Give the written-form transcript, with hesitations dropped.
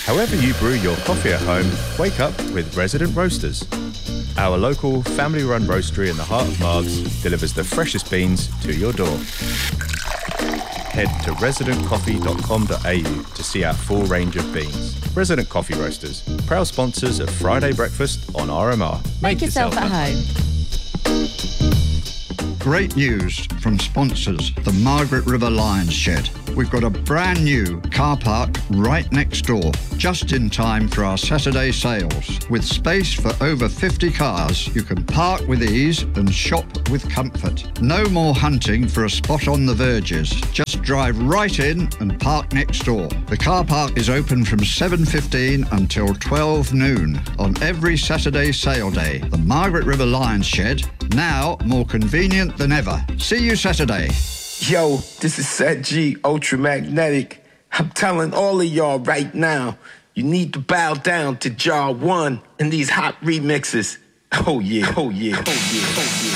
However you brew your coffee at home, wake up with Resident Roasters. Our local, family-run roastery in the heart of Margs delivers the freshest beans to your door. Head to residentcoffee.com.au to see our full range of beans. Resident Coffee Roasters, proud sponsors of Friday Breakfast on RMR. Make yourself at home. Great news from sponsors, the Margaret River Lions Shed. We've got a brand new car park right next door, just in time for our Saturday sales. With space for over 50 cars, you can park with ease and shop with comfort. No more hunting for a spot on the verges. Just drive right in and park next door. The car park is open from 7:15 until 12 noon on every Saturday sale day. The Margaret River Lions Shed, now more convenient than ever. See you Saturday. Yo, this is Set G, Ultramagnetic. I'm telling all of y'all right now, you need to bow down to Jar One in these hot remixes. Oh yeah, oh yeah, oh yeah, oh yeah.